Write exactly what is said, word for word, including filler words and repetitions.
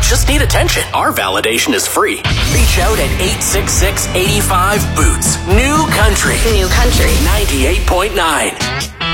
just need attention. Our validation is free. Reach out at eight six six, eight five, BOOTS. New Country. New Country. ninety-eight point nine.